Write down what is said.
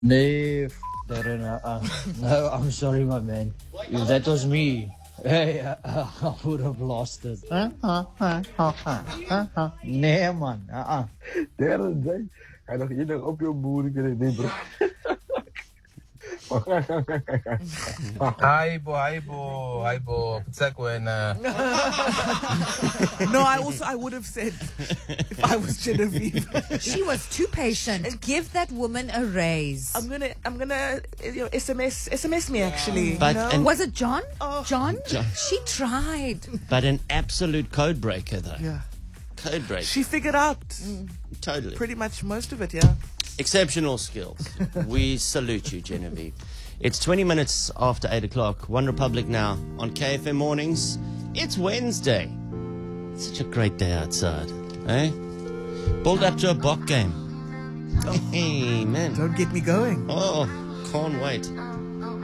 Nee, Darren, no, I'm sorry, my man. If that was me, hey, I would have lost it. Nee, man. Darren zei, hij dacht, je nog op je moeder, nee, bro. Aibo. No, I would have said if I was Genevieve. She was too patient. Give that woman a raise. I'm gonna SMS me actually. But you know? an- Was it John? Oh. John? She tried. But an absolute code breaker, though. Yeah, Code breaker. she figured out Totally. pretty much most of it. Yeah. Exceptional skills. We salute you, Genevieve. It's 20 minutes after 8 o'clock. One Republic now on KFM Mornings. It's Wednesday. Such a great day outside, eh? Build up to a Bok game. Hey, man. Don't get me going. Oh, can't wait.